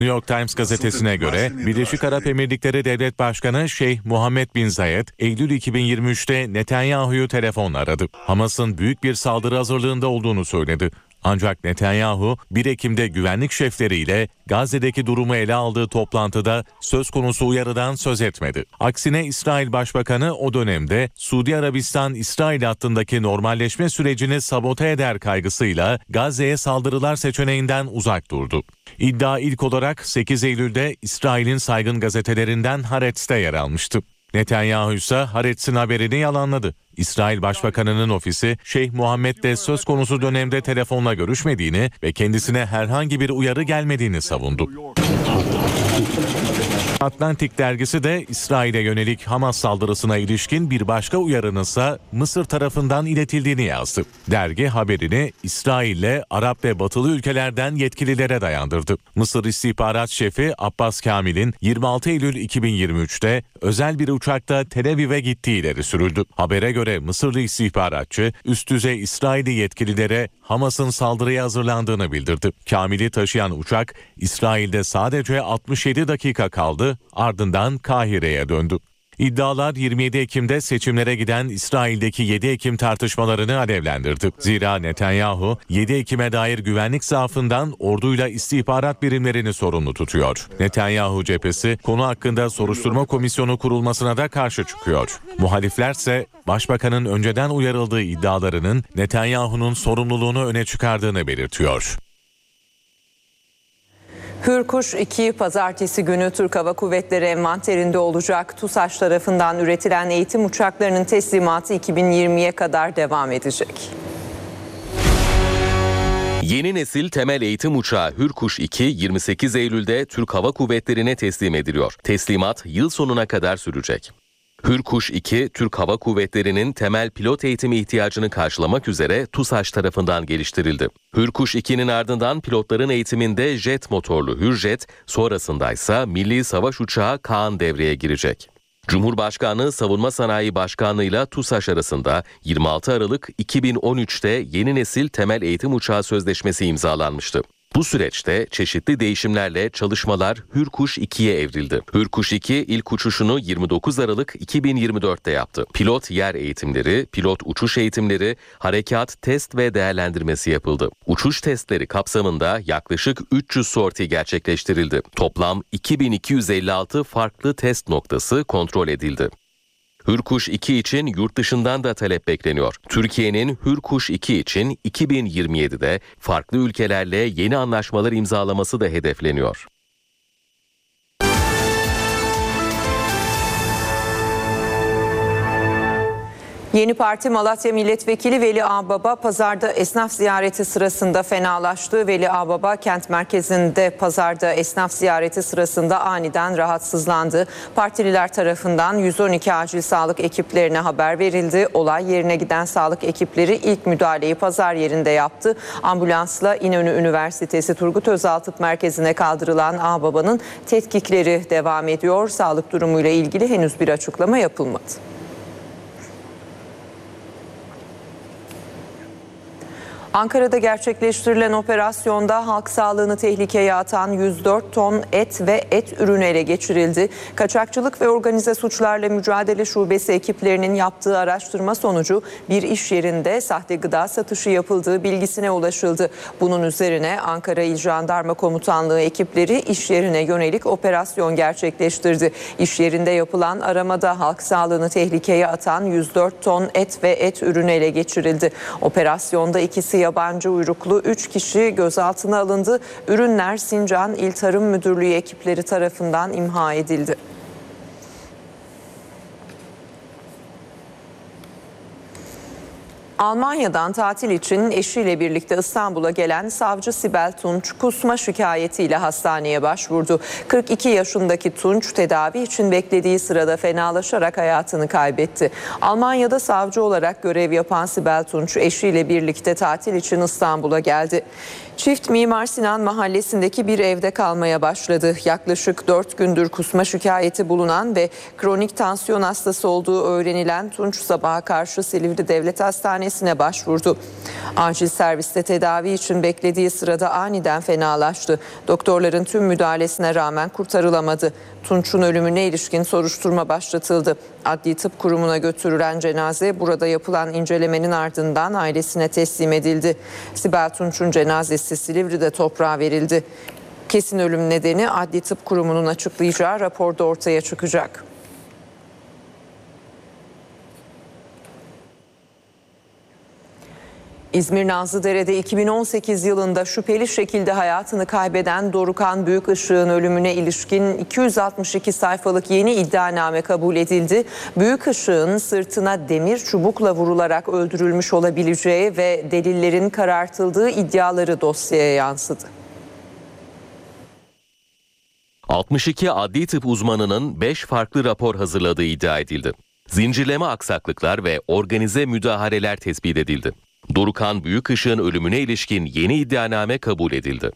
New York Times gazetesine göre Birleşik Arap Emirlikleri Devlet Başkanı Şeyh Muhammed bin Zayed, Eylül 2023'te Netanyahu'yu telefonla aradı. Hamas'ın büyük bir saldırı hazırlığında olduğunu söyledi. Ancak Netanyahu 1 Ekim'de güvenlik şefleriyle Gazze'deki durumu ele aldığı toplantıda söz konusu uyarıdan söz etmedi. Aksine İsrail Başbakanı o dönemde Suudi Arabistan-İsrail hattındaki normalleşme sürecini sabote eder kaygısıyla Gazze'ye saldırılar seçeneğinden uzak durdu. İddia ilk olarak 8 Eylül'de İsrail'in saygın gazetelerinden Haaretz'te yer almıştı. Netanyahu ise Haaretz'in haberini yalanladı. İsrail Başbakanı'nın ofisi Şeyh Muhammed'le söz konusu dönemde telefonla görüşmediğini ve kendisine herhangi bir uyarı gelmediğini savundu. Atlantik dergisi de İsrail'e yönelik Hamas saldırısına ilişkin bir başka uyarının ise Mısır tarafından iletildiğini yazdı. Dergi haberini İsrail'le Arap ve Batılı ülkelerden yetkililere dayandırdı. Mısır İstihbarat Şefi Abbas Kamil'in 26 Eylül 2023'te özel bir uçakta Tel Aviv'e gittiği ileri sürüldü. Habere göre Mısırlı istihbaratçı üst düzey İsrailli yetkililere Hamas'ın saldırıya hazırlandığını bildirdi. Kamil'i taşıyan uçak İsrail'de sadece 67 dakika kaldı, ardından Kahire'ye döndü. İddialar 27 Ekim'de seçimlere giden İsrail'deki 7 Ekim tartışmalarını alevlendirdi. Zira Netanyahu 7 Ekim'e dair güvenlik zaafından orduyla istihbarat birimlerini sorumlu tutuyor. Netanyahu cephesi konu hakkında soruşturma komisyonu kurulmasına da karşı çıkıyor. Muhaliflerse Başbakanın önceden uyarıldığı iddialarının Netanyahu'nun sorumluluğunu öne çıkardığını belirtiyor. Hürkuş 2 pazartesi günü Türk Hava Kuvvetleri envanterinde olacak. TUSAŞ tarafından üretilen eğitim uçaklarının teslimatı 2020'ye kadar devam edecek. Yeni nesil temel eğitim uçağı Hürkuş 2 28 Eylül'de Türk Hava Kuvvetleri'ne teslim ediliyor. Teslimat yıl sonuna kadar sürecek. Hürkuş 2, Türk Hava Kuvvetleri'nin temel pilot eğitimi ihtiyacını karşılamak üzere TUSAŞ tarafından geliştirildi. Hürkuş 2'nin ardından pilotların eğitiminde jet motorlu Hürjet, sonrasındaysa Milli Savaş Uçağı Kaan devreye girecek. Cumhurbaşkanlığı Savunma Sanayi Başkanlığı ile TUSAŞ arasında 26 Aralık 2013'te yeni nesil temel eğitim uçağı sözleşmesi imzalanmıştı. Bu süreçte çeşitli değişimlerle çalışmalar Hürkuş 2'ye evrildi. Hürkuş 2 ilk uçuşunu 29 Aralık 2024'te yaptı. Pilot yer eğitimleri, pilot uçuş eğitimleri, harekat, test ve değerlendirmesi yapıldı. Uçuş testleri kapsamında yaklaşık 300 sorti gerçekleştirildi. Toplam 2256 farklı test noktası kontrol edildi. Hürkuş 2 için yurt dışından da talep bekleniyor. Türkiye'nin Hürkuş 2 için 2027'de farklı ülkelerle yeni anlaşmalar imzalaması da hedefleniyor. Yeni Parti Malatya Milletvekili Veli Ağbaba pazarda esnaf ziyareti sırasında fenalaştı. Veli Ağbaba kent merkezinde pazarda esnaf ziyareti sırasında aniden rahatsızlandı. Partililer tarafından 112 acil sağlık ekiplerine haber verildi. Olay yerine giden sağlık ekipleri ilk müdahaleyi pazar yerinde yaptı. Ambulansla İnönü Üniversitesi Turgut Özal Tıp Merkezi'ne kaldırılan Ağbaba'nın tetkikleri devam ediyor. Sağlık durumuyla ilgili henüz bir açıklama yapılmadı. Ankara'da gerçekleştirilen operasyonda halk sağlığını tehlikeye atan 104 ton et ve et ürünü ele geçirildi. Kaçakçılık ve organize suçlarla mücadele şubesi ekiplerinin yaptığı araştırma sonucu bir iş yerinde sahte gıda satışı yapıldığı bilgisine ulaşıldı. Bunun üzerine Ankara İl Jandarma Komutanlığı ekipleri iş yerine yönelik operasyon gerçekleştirdi. İş yerinde yapılan aramada halk sağlığını tehlikeye atan 104 ton et ve et ürünü ele geçirildi. Operasyonda ikisi yabancı uyruklu 3 kişi gözaltına alındı. Ürünler Sincan İl Tarım Müdürlüğü ekipleri tarafından imha edildi. Almanya'dan tatil için eşiyle birlikte İstanbul'a gelen savcı Sibel Tunç kusma şikayetiyle hastaneye başvurdu. 42 yaşındaki Tunç tedavi için beklediği sırada fenalaşarak hayatını kaybetti. Almanya'da savcı olarak görev yapan Sibel Tunç eşiyle birlikte tatil için İstanbul'a geldi. Çift Mimar Sinan Mahallesi'ndeki bir evde kalmaya başladı. Yaklaşık 4 gündür kusma şikayeti bulunan ve kronik tansiyon hastası olduğu öğrenilen Tunç sabaha karşı Silivri Devlet Hastanesi'ne başvurdu. Acil serviste tedavi için beklediği sırada aniden fenalaştı. Doktorların tüm müdahalesine rağmen kurtarılamadı. Tunç'un ölümüne ilişkin soruşturma başlatıldı. Adli Tıp Kurumu'na götürülen cenaze burada yapılan incelemenin ardından ailesine teslim edildi. Sibel Tunç'un cenazesi Silivri'de toprağa verildi. Kesin ölüm nedeni Adli Tıp Kurumu'nun açıklayacağı raporda ortaya çıkacak. İzmir Nazlıdere'de 2018 yılında şüpheli şekilde hayatını kaybeden Dorukan Büyükışık'ın ölümüne ilişkin 262 sayfalık yeni iddianame kabul edildi. Büyükışık'ın sırtına demir çubukla vurularak öldürülmüş olabileceği ve delillerin karartıldığı iddiaları dosyaya yansıdı. 62 adli tıp uzmanının 5 farklı rapor hazırladığı iddia edildi. Zincirleme aksaklıklar ve organize müdahaleler tespit edildi. Dorukan Büyükışık'ın ölümüne ilişkin yeni iddianame kabul edildi.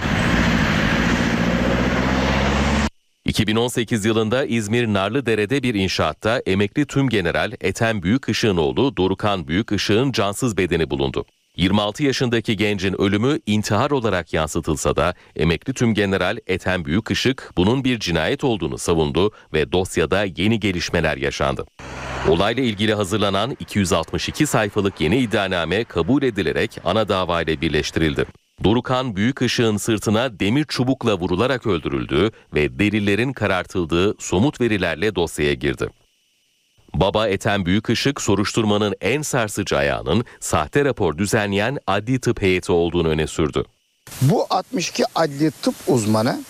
2018 yılında İzmir Narlıdere'de bir inşaatta emekli tümgeneral Ethem Büyükışık'ın oğlu Dorukan Büyükışık'ın cansız bedeni bulundu. 26 yaşındaki gencin ölümü intihar olarak yansıtılsa da emekli tümgeneral Ethem Büyükışık bunun bir cinayet olduğunu savundu ve dosyada yeni gelişmeler yaşandı. Olayla ilgili hazırlanan 262 sayfalık yeni iddianame kabul edilerek ana dava ile birleştirildi. Dorukan Büyükışık'ın sırtına demir çubukla vurularak öldürüldüğü ve delillerin karartıldığı somut verilerle dosyaya girdi. Baba Ethem Büyükışık soruşturmanın en sarsıcı ayağının sahte rapor düzenleyen adli tıp heyeti olduğunu öne sürdü. Bu 62 adli tıp uzmanı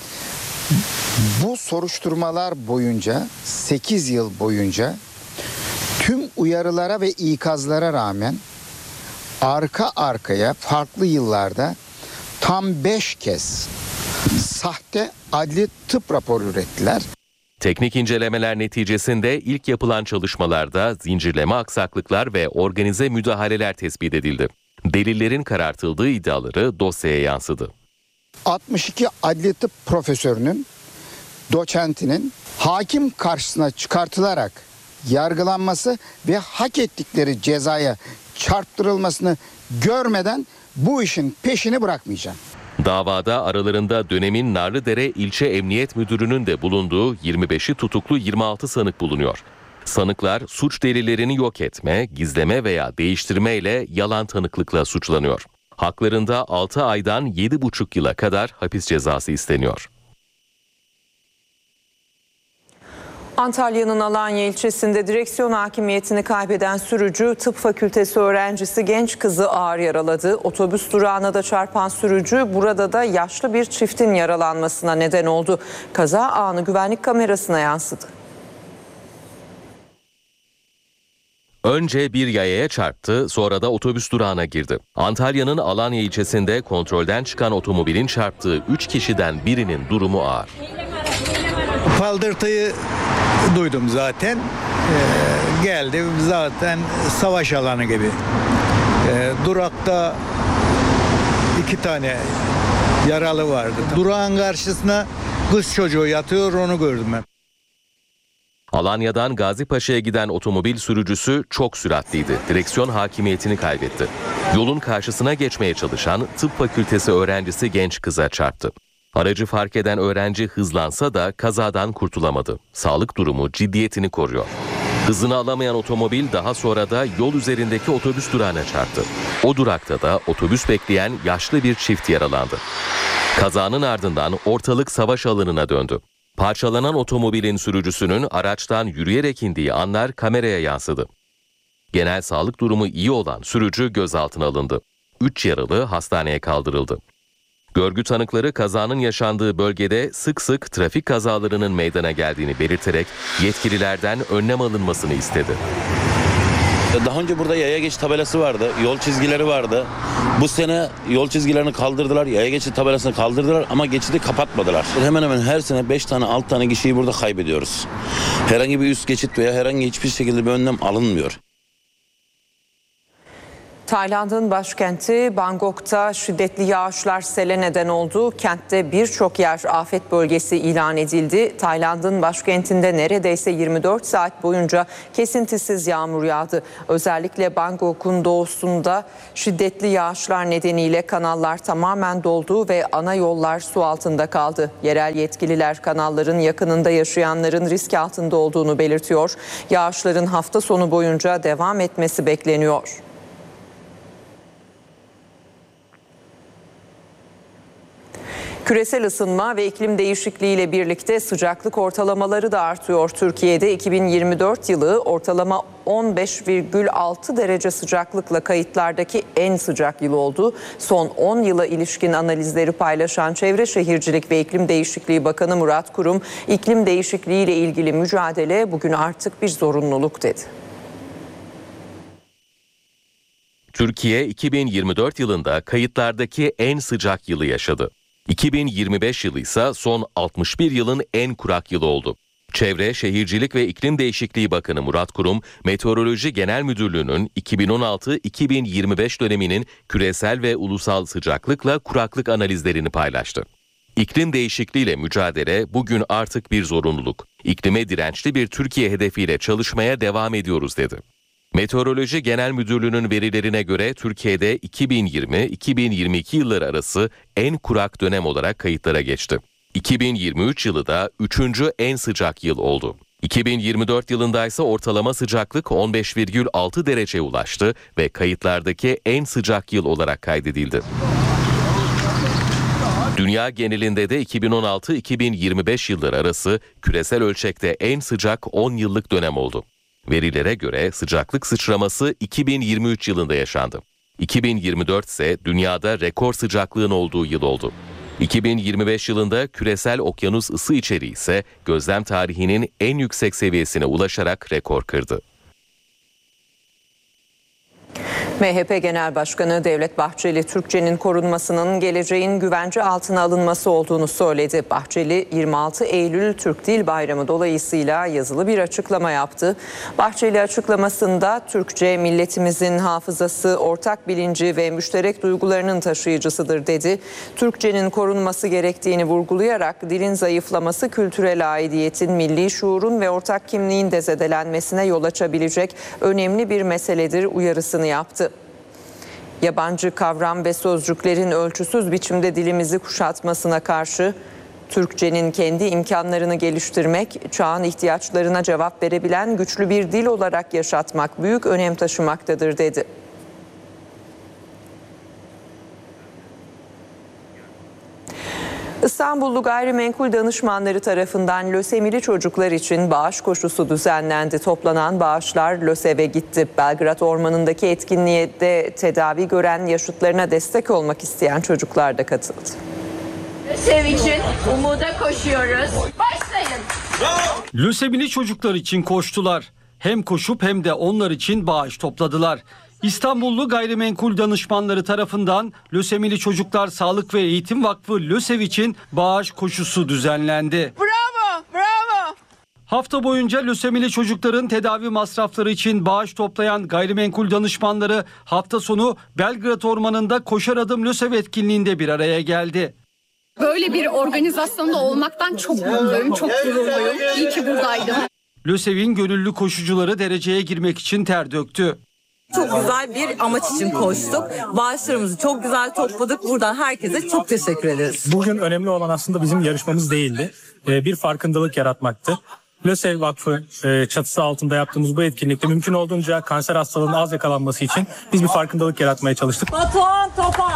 bu soruşturmalar boyunca 8 yıl boyunca tüm uyarılara ve ikazlara rağmen arka arkaya farklı yıllarda tam 5 kez sahte adli tıp raporu ürettiler. Teknik incelemeler neticesinde ilk yapılan çalışmalarda zincirleme aksaklıklar ve organize müdahaleler tespit edildi. Delillerin karartıldığı iddiaları dosyaya yansıdı. 62 adli tıp profesörünün, doçentinin hakim karşısına çıkartılarak yargılanması ve hak ettikleri cezaya çarptırılmasını görmeden bu işin peşini bırakmayacağım. Davada aralarında dönemin Narlıdere İlçe Emniyet Müdürü'nün de bulunduğu 25'i tutuklu 26 sanık bulunuyor. Sanıklar suç delillerini yok etme, gizleme veya değiştirme ile yalan tanıklıkla suçlanıyor. Haklarında 6 aydan 7,5 yıla kadar hapis cezası isteniyor. Antalya'nın Alanya ilçesinde direksiyon hakimiyetini kaybeden sürücü tıp fakültesi öğrencisi genç kızı ağır yaraladı. Otobüs durağına da çarpan sürücü burada da yaşlı bir çiftin yaralanmasına neden oldu. Kaza anı güvenlik kamerasına yansıdı. Önce bir yayaya çarptı, sonra da otobüs durağına girdi. Antalya'nın Alanya ilçesinde kontrolden çıkan otomobilin çarptığı 3 kişiden birinin durumu ağır. Paldırtıyı duydum zaten. Geldim zaten savaş alanı gibi. Durakta 2 tane yaralı vardı. Durağın karşısına kız çocuğu yatıyor, onu gördüm ben. Alanya'dan Gazipaşa'ya giden otomobil sürücüsü çok süratliydi. Direksiyon hakimiyetini kaybetti. Yolun karşısına geçmeye çalışan tıp fakültesi öğrencisi genç kıza çarptı. Aracı fark eden öğrenci hızlansa da kazadan kurtulamadı. Sağlık durumu ciddiyetini koruyor. Hızını alamayan otomobil daha sonra da yol üzerindeki otobüs durağına çarptı. O durakta da otobüs bekleyen yaşlı bir çift yaralandı. Kazanın ardından ortalık savaş alanına döndü. Parçalanan otomobilin sürücüsünün araçtan yürüyerek indiği anlar kameraya yansıdı. Genel sağlık durumu iyi olan sürücü gözaltına alındı. 3 yaralı hastaneye kaldırıldı. Görgü tanıkları kazanın yaşandığı bölgede sık sık trafik kazalarının meydana geldiğini belirterek yetkililerden önlem alınmasını istedi. Daha önce burada yaya geçit tabelası vardı, yol çizgileri vardı. Bu sene yol çizgilerini kaldırdılar, yaya geçit tabelasını kaldırdılar ama geçidi kapatmadılar. Hemen hemen her sene 5 tane 6 tane kişiyi burada kaybediyoruz. Herhangi bir üst geçit veya herhangi hiçbir şekilde bir önlem alınmıyor. Tayland'ın başkenti Bangkok'ta şiddetli yağışlar sele neden oldu. Kentte birçok yer afet bölgesi ilan edildi. Tayland'ın başkentinde neredeyse 24 saat boyunca kesintisiz yağmur yağdı. Özellikle Bangkok'un doğusunda şiddetli yağışlar nedeniyle kanallar tamamen doldu ve ana yollar su altında kaldı. Yerel yetkililer kanalların yakınında yaşayanların risk altında olduğunu belirtiyor. Yağışların hafta sonu boyunca devam etmesi bekleniyor. Küresel ısınma ve iklim değişikliği ile birlikte sıcaklık ortalamaları da artıyor. Türkiye'de 2024 yılı ortalama 15,6 derece sıcaklıkla kayıtlardaki en sıcak yıl oldu. Son 10 yıla ilişkin analizleri paylaşan Çevre Şehircilik ve İklim Değişikliği Bakanı Murat Kurum, iklim değişikliği ile ilgili mücadele bugün artık bir zorunluluk dedi. Türkiye 2024 yılında kayıtlardaki en sıcak yılı yaşadı. 2025 yılı ise son 61 yılın en kurak yılı oldu. Çevre, Şehircilik ve İklim Değişikliği Bakanı Murat Kurum, Meteoroloji Genel Müdürlüğü'nün 2016-2025 döneminin küresel ve ulusal sıcaklıkla kuraklık analizlerini paylaştı. İklim değişikliğiyle mücadele bugün artık bir zorunluluk. İklime dirençli bir Türkiye hedefiyle çalışmaya devam ediyoruz dedi. Meteoroloji Genel Müdürlüğü'nün verilerine göre Türkiye'de 2020-2022 yılları arası en kurak dönem olarak kayıtlara geçti. 2023 yılı da 3. en sıcak yıl oldu. 2024 yılında ise ortalama sıcaklık 15,6 dereceye ulaştı ve kayıtlardaki en sıcak yıl olarak kaydedildi. Dünya genelinde de 2016-2025 yılları arası küresel ölçekte en sıcak 10 yıllık dönem oldu. Verilere göre sıcaklık sıçraması 2023 yılında yaşandı. 2024 ise dünyada rekor sıcaklığın olduğu yıl oldu. 2025 yılında küresel okyanus ısı içeriği ise gözlem tarihinin en yüksek seviyesine ulaşarak rekor kırdı. MHP Genel Başkanı Devlet Bahçeli, Türkçenin korunmasının geleceğin güvence altına alınması olduğunu söyledi. Bahçeli, 26 Eylül Türk Dil Bayramı dolayısıyla yazılı bir açıklama yaptı. Bahçeli açıklamasında Türkçe milletimizin hafızası, ortak bilinci ve müşterek duygularının taşıyıcısıdır dedi. Türkçenin korunması gerektiğini vurgulayarak dilin zayıflaması kültürel aidiyetin, milli şuurun ve ortak kimliğin de zedelenmesine yol açabilecek önemli bir meseledir uyarısını yaptı. Yabancı kavram ve sözcüklerin ölçüsüz biçimde dilimizi kuşatmasına karşı Türkçenin kendi imkanlarını geliştirmek, çağın ihtiyaçlarına cevap verebilen güçlü bir dil olarak yaşatmak büyük önem taşımaktadır dedi. İstanbullu gayrimenkul danışmanları tarafından lösemili çocuklar için bağış koşusu düzenlendi. Toplanan bağışlar LÖSEV'e gitti. Belgrad Ormanı'ndaki etkinliğe de tedavi gören yaşıtlarına destek olmak isteyen çocuklar da katıldı. LÖSEV için umuda koşuyoruz. Başlayın. Lösemili çocuklar için koştular. Hem koşup hem de onlar için bağış topladılar. İstanbullu Gayrimenkul Danışmanları tarafından Lösemili Çocuklar Sağlık ve Eğitim Vakfı LÖSEV için bağış koşusu düzenlendi. Bravo, bravo. Hafta boyunca lösemili çocukların tedavi masrafları için bağış toplayan gayrimenkul danışmanları hafta sonu Belgrad Ormanı'nda Koşar Adım LÖSEV etkinliğinde bir araya geldi. Böyle bir organizasyonda olmaktan çok mutluyum, çok gururluyum. İyi ki buradaydım. LÖSEV'in gönüllü koşucuları dereceye girmek için ter döktü. Çok güzel bir amaç için koştuk. Bağışlarımızı çok güzel topladık. Buradan herkese çok teşekkür ederiz. Bugün önemli olan aslında bizim yarışmamız değildi. Bir farkındalık yaratmaktı. LÖSEV Vakfı çatısı altında yaptığımız bu etkinlikte mümkün olduğunca kanser hastalığının az yakalanması için biz bir farkındalık yaratmaya çalıştık. Batuhan Topal.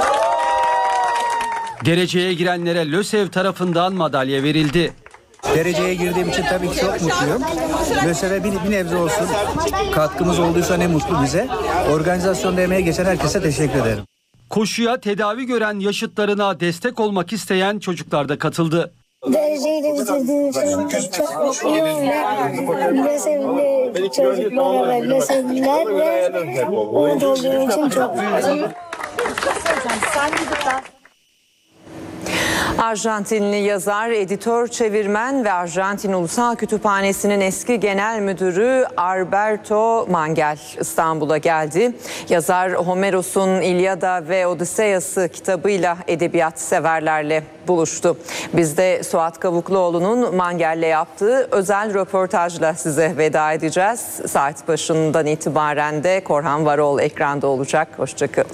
Dereceye girenlere LÖSEV tarafından madalya verildi. Dereceye girdiğim için tabii ki çok mutluyum. LÖSEV'e bir nebze olsun katkımız olduysa ne mutlu bize. Organizasyonda emeğe geçen herkese teşekkür ederim. Koşuya tedavi gören yaşıtlarına destek olmak isteyen çocuklar da katıldı. Dereceyi de bitirdiğim için çok mutluyum ve LÖSEV'li çocuklara ve LÖSEV'lilerle umut olduğum için çok mutluyum. Arjantinli yazar, editör, çevirmen ve Arjantin Ulusal Kütüphanesi'nin eski genel müdürü Alberto Mangel İstanbul'a geldi. Yazar Homeros'un İlyada ve Odiseyas'ı kitabıyla edebiyat severlerle buluştu. Biz de Suat Kavukluoğlu'nun Mangel'le yaptığı özel röportajla size veda edeceğiz. Saat başından itibaren de Korhan Varol ekranda olacak. Hoşçakalın.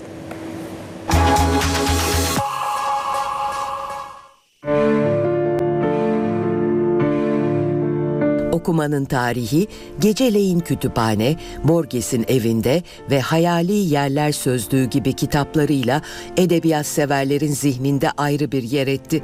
Okumanın tarihi, Geceleyin Kütüphane, Borges'in evinde ve Hayali Yerler Sözlüğü gibi kitaplarıyla edebiyat severlerin zihninde ayrı bir yer etti.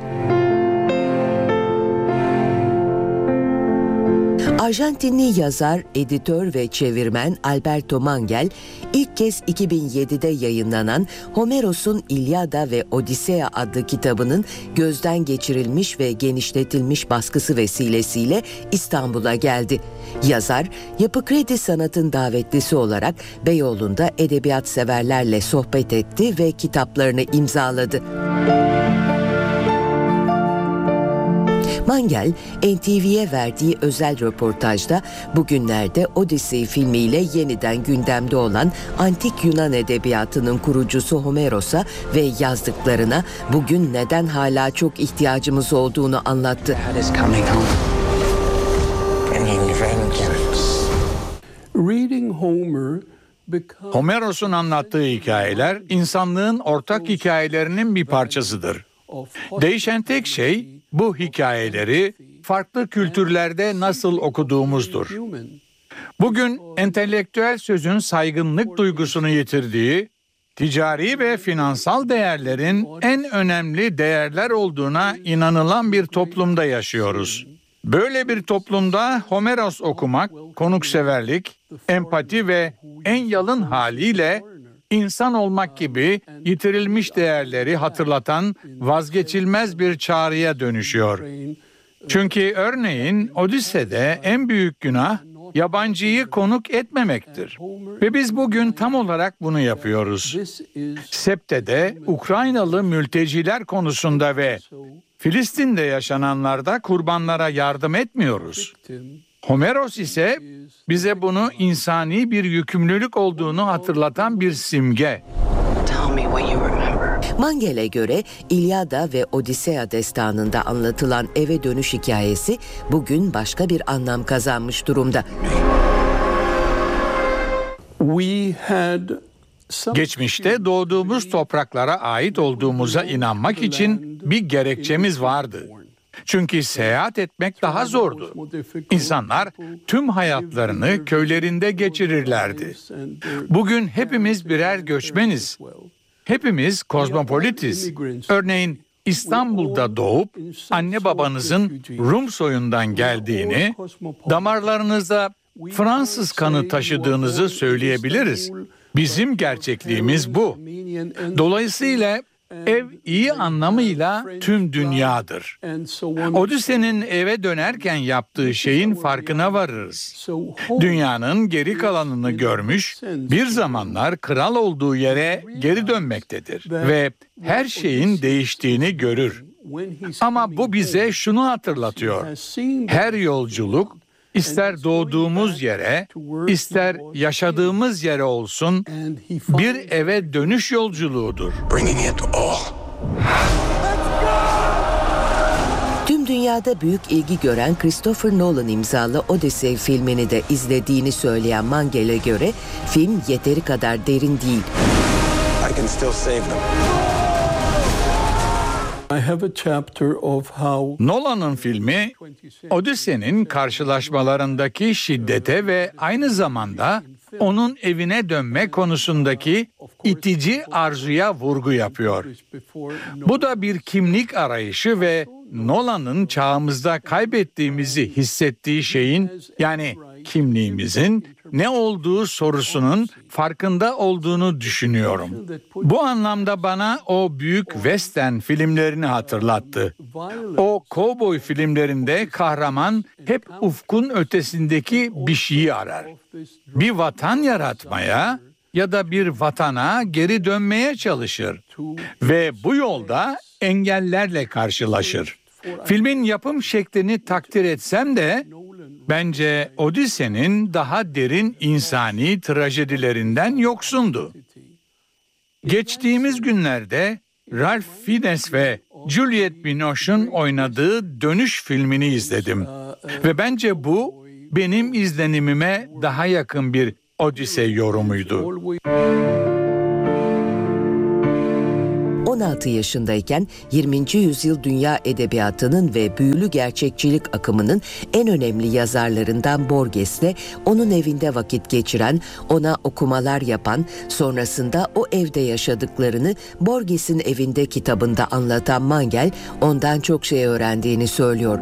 Arjantinli yazar, editör ve çevirmen Alberto Mangel, ilk kez 2007'de yayınlanan Homeros'un İlyada ve Odiseya adlı kitabının gözden geçirilmiş ve genişletilmiş baskısı vesilesiyle İstanbul'a geldi. Yazar, Yapı Kredi Sanat'ın davetlisi olarak Beyoğlu'nda edebiyat severlerle sohbet etti ve kitaplarını imzaladı. Mangel, NTV'ye verdiği özel röportajda bugünlerde Odyssey filmiyle yeniden gündemde olan antik Yunan edebiyatının kurucusu Homeros'a ve yazdıklarına bugün neden hala çok ihtiyacımız olduğunu anlattı. Homeros'un anlattığı hikayeler insanlığın ortak hikayelerinin bir parçasıdır. Değişen tek şey bu hikayeleri farklı kültürlerde nasıl okuduğumuzdur. Bugün entelektüel sözün saygınlık duygusunu yitirdiği, ticari ve finansal değerlerin en önemli değerler olduğuna inanılan bir toplumda yaşıyoruz. Böyle bir toplumda Homeros okumak, konukseverlik, empati ve en yalın haliyle İnsan olmak gibi yitirilmiş değerleri hatırlatan vazgeçilmez bir çağrıya dönüşüyor. Çünkü örneğin Odisse'de en büyük günah yabancıyı konuk etmemektir. Ve biz bugün tam olarak bunu yapıyoruz. Septe'de Ukraynalı mülteciler konusunda ve Filistin'de yaşananlarda kurbanlara yardım etmiyoruz. Homeros ise bize bunu insani bir yükümlülük olduğunu hatırlatan bir simge. Mangel'e göre İlyada ve Odiseya destanında anlatılan eve dönüş hikayesi bugün başka bir anlam kazanmış durumda. Geçmişte doğduğumuz topraklara ait olduğumuza inanmak için bir gerekçemiz vardı. Çünkü seyahat etmek daha zordu. İnsanlar tüm hayatlarını köylerinde geçirirlerdi. Bugün hepimiz birer göçmeniz. Hepimiz kozmopolitiz. Örneğin İstanbul'da doğup anne babanızın Rum soyundan geldiğini, damarlarınızda Fransız kanı taşıdığınızı söyleyebiliriz. Bizim gerçekliğimiz bu. Dolayısıyla ev iyi anlamıyla tüm dünyadır. Odysseus'un eve dönerken yaptığı şeyin farkına varırız. Dünyanın geri kalanını görmüş, bir zamanlar kral olduğu yere geri dönmektedir ve her şeyin değiştiğini görür. Ama bu bize şunu hatırlatıyor. Her yolculuk, İster doğduğumuz yere, ister yaşadığımız yere olsun, bir eve dönüş yolculuğudur. Tüm dünyada büyük ilgi gören Christopher Nolan imzalı Odyssey filmini de izlediğini söyleyen Mangel'e göre film yeteri kadar derin değil. Nolan'ın filmi, Odyssey'nin karşılaşmalarındaki şiddete ve aynı zamanda onun evine dönme konusundaki itici arzuya vurgu yapıyor. Bu da bir kimlik arayışı ve Nolan'ın çağımızda kaybettiğimizi hissettiği şeyin, yani kimliğimizin ne olduğu sorusunun farkında olduğunu düşünüyorum. Bu anlamda bana o büyük western filmlerini hatırlattı. O kovboy filmlerinde kahraman hep ufkun ötesindeki bir şeyi arar. Bir vatan yaratmaya, ya da bir vatana geri dönmeye çalışır ve bu yolda engellerle karşılaşır. Filmin yapım şeklini takdir etsem de bence Odysseus'nin daha derin insani trajedilerinden yoksundu. Geçtiğimiz günlerde Ralph Fiennes ve Juliette Binoche'un oynadığı Dönüş filmini izledim. Ve bence bu benim izlenimime daha yakın bir Odisey yorumuydu. 16 yaşındayken 20. yüzyıl dünya edebiyatının ve büyülü gerçekçilik akımının en önemli yazarlarından Borges'le onun evinde vakit geçiren, ona okumalar yapan, sonrasında o evde yaşadıklarını Borges'in evinde kitabında anlatan Mangel, ondan çok şey öğrendiğini söylüyor.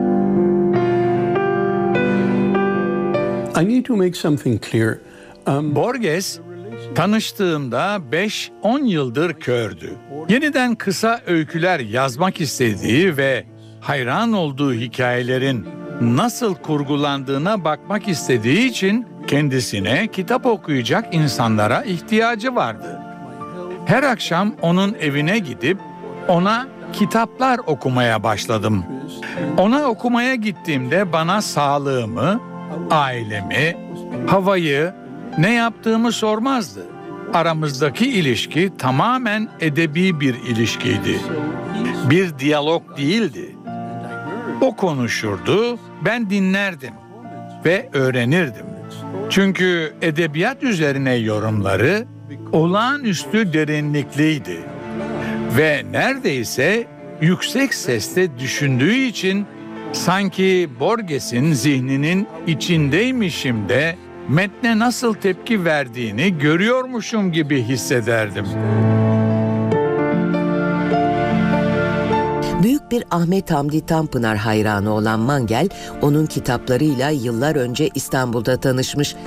I need to make something clear. Borges tanıştığımda 5-10 yıldır kördü. Yeniden kısa öyküler yazmak istediği ve hayran olduğu hikayelerin nasıl kurgulandığına bakmak istediği için kendisine kitap okuyacak insanlara ihtiyacı vardı. Her akşam onun evine gidip ona kitaplar okumaya başladım. Ona okumaya gittiğimde bana sağlığımı, ailemi, havayı, ne yaptığımı sormazdı. Aramızdaki ilişki tamamen edebi bir ilişkiydi. Bir diyalog değildi. O konuşurdu, ben dinlerdim ve öğrenirdim. Çünkü edebiyat üzerine yorumları olağanüstü derinlikliydi. Ve neredeyse yüksek sesle düşündüğü için sanki Borges'in zihninin içindeymişim de metne nasıl tepki verdiğini görüyormuşum gibi hissederdim. Büyük bir Ahmet Hamdi Tanpınar hayranı olan Mangel, onun kitaplarıyla yıllar önce İstanbul'da tanışmış.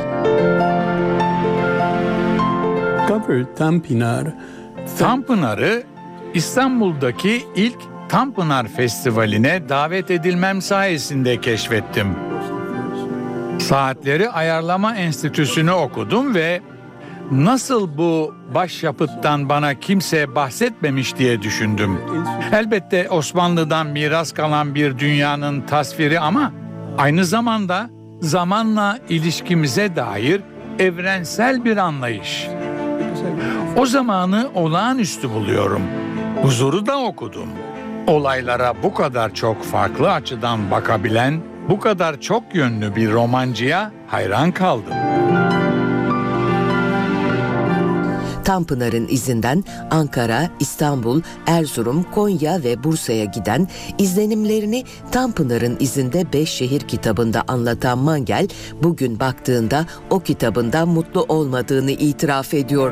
Tanpınar'ı İstanbul'daki ilk Tanpınar Festivali'ne davet edilmem sayesinde keşfettim. Saatleri Ayarlama Enstitüsü'nü okudum ve nasıl bu başyapıttan bana kimse bahsetmemiş diye düşündüm. Elbette Osmanlı'dan miras kalan bir dünyanın tasviri ama aynı zamanda zamanla ilişkimize dair evrensel bir anlayış. O zamanı olağanüstü buluyorum. Huzur'u da okudum. Olaylara bu kadar çok farklı açıdan bakabilen, bu kadar çok yönlü bir romancıya hayran kaldım. Tanpınar'ın izinden Ankara, İstanbul, Erzurum, Konya ve Bursa'ya giden, izlenimlerini Tanpınar'ın izinde 5 şehir kitabında anlatan Mangel, bugün baktığında o kitabından mutlu olmadığını itiraf ediyor.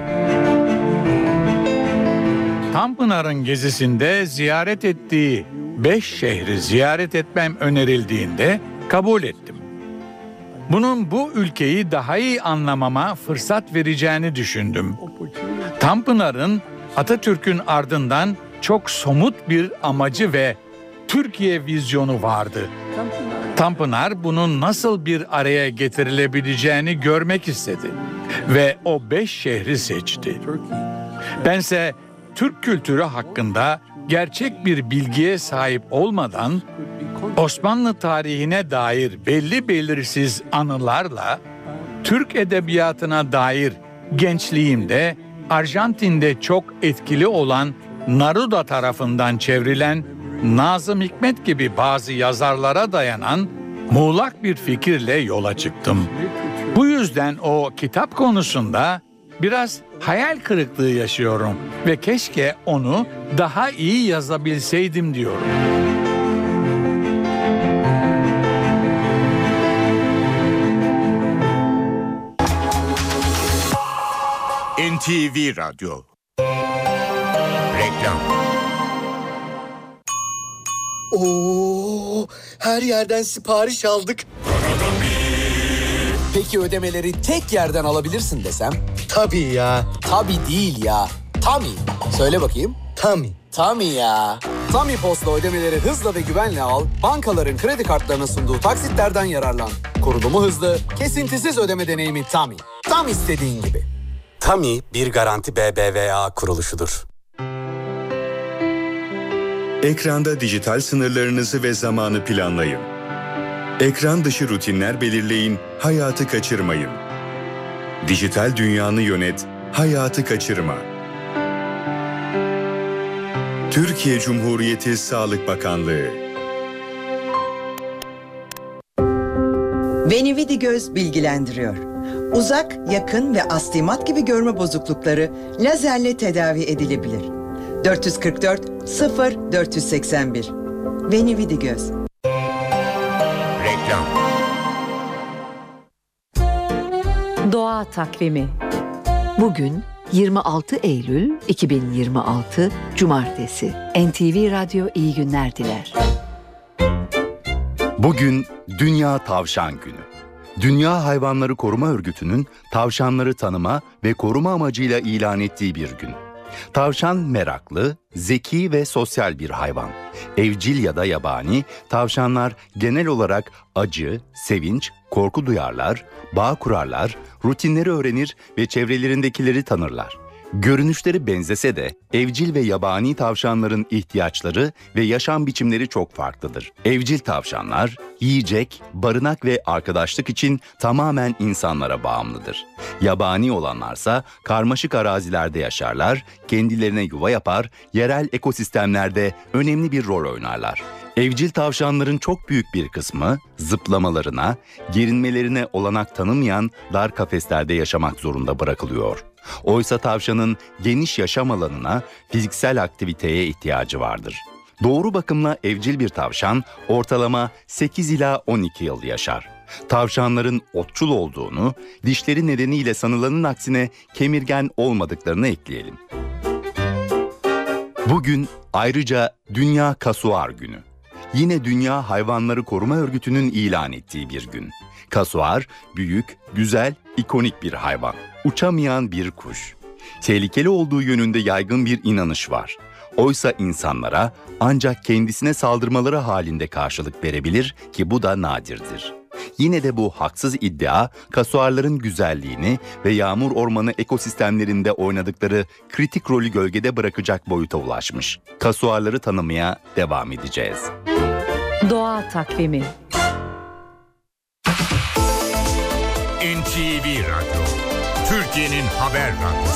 Tanpınar'ın gezisinde ziyaret ettiği 5 şehri ziyaret etmem önerildiğinde kabul ettim. Bunun bu ülkeyi daha iyi anlamama fırsat vereceğini düşündüm. Tanpınar'ın Atatürk'ün ardından çok somut bir amacı ve Türkiye vizyonu vardı. Tanpınar bunun nasıl bir araya getirilebileceğini görmek istedi ve o 5 şehri seçti. Bense Türk kültürü hakkında gerçek bir bilgiye sahip olmadan Osmanlı tarihine dair belli belirsiz anılarla Türk edebiyatına dair gençliğimde Arjantin'de çok etkili olan Neruda tarafından çevrilen Nazım Hikmet gibi bazı yazarlara dayanan muğlak bir fikirle yola çıktım. Bu yüzden o kitap konusunda biraz hayal kırıklığı yaşıyorum ve keşke onu daha iyi yazabilseydim diyorum. NTV Radyo. Reklam. Oo, her yerden sipariş aldık. Peki ödemeleri tek yerden alabilirsin desem? Tabii ya. Tabii değil ya. Tami. Söyle bakayım. Tami. Tami ya. Tami Post'la ödemeleri hızla ve güvenle al. Bankaların kredi kartlarına sunduğu taksitlerden yararlan. Kurulumu hızlı, kesintisiz ödeme deneyimi Tami. Tam istediğin gibi. TAMİ bir Garanti BBVA kuruluşudur. Ekranda dijital sınırlarınızı ve zamanı planlayın. Ekran dışı rutinler belirleyin, hayatı kaçırmayın. Dijital dünyanı yönet, hayatı kaçırma. Türkiye Cumhuriyeti Sağlık Bakanlığı. Benividigöz bilgilendiriyor. Uzak, yakın ve astigmat gibi görme bozuklukları lazerle tedavi edilebilir. 444 0 481. Benividigöz. Reklam. Doğa takvimi. Bugün 26 Eylül 2026 Cumartesi. NTV Radyo iyi günler diler. Bugün Dünya Tavşan Günü. Dünya Hayvanları Koruma Örgütü'nün tavşanları tanıma ve koruma amacıyla ilan ettiği bir gün. Tavşan meraklı, zeki ve sosyal bir hayvan. Evcil ya da yabani, tavşanlar genel olarak acı, sevinç, korku duyarlar, bağ kurarlar, rutinleri öğrenir ve çevrelerindekileri tanırlar. Görünüşleri benzese de evcil ve yabani tavşanların ihtiyaçları ve yaşam biçimleri çok farklıdır. Evcil tavşanlar yiyecek, barınak ve arkadaşlık için tamamen insanlara bağımlıdır. Yabani olanlarsa karmaşık arazilerde yaşarlar, kendilerine yuva yapar, yerel ekosistemlerde önemli bir rol oynarlar. Evcil tavşanların çok büyük bir kısmı zıplamalarına, gerinmelerine olanak tanımayan dar kafeslerde yaşamak zorunda bırakılıyor. Oysa tavşanın geniş yaşam alanına, fiziksel aktiviteye ihtiyacı vardır. Doğru bakımla evcil bir tavşan ortalama 8 ila 12 yıl yaşar. Tavşanların otçul olduğunu, dişleri nedeniyle sanılanın aksine kemirgen olmadıklarını ekleyelim. Bugün ayrıca Dünya Kasuar Günü. Yine Dünya Hayvanları Koruma Örgütü'nün ilan ettiği bir gün. Kasuar, büyük, güzel, ikonik bir hayvan. Uçamayan bir kuş. Tehlikeli olduğu yönünde yaygın bir inanış var. Oysa insanlara ancak kendisine saldırmaları halinde karşılık verebilir ki bu da nadirdir. Yine de bu haksız iddia, kasuarların güzelliğini ve yağmur ormanı ekosistemlerinde oynadıkları kritik rolü gölgede bırakacak boyuta ulaşmış. Kasuarları tanımaya devam edeceğiz. Doğa takvimi. NTV Radyo, Türkiye'nin haber radyosu.